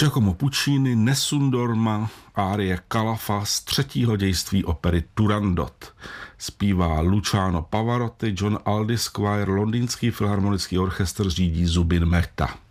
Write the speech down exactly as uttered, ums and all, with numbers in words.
Giacomo Puccini, Nessun Dorma, árie Calafa z třetího dějství opery Turandot. Zpívá Luciano Pavarotti, John Aldisquire, Londýnský filharmonický orchestr řídí Zubin Mehta.